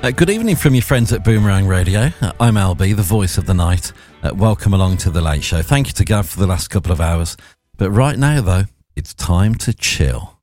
Good evening from your friends at Boomerang Radio. I'm LB, the voice of the night. Welcome along to The Late Show. Thank you to Gav for the last couple of hours. But right now, though, it's time to chill.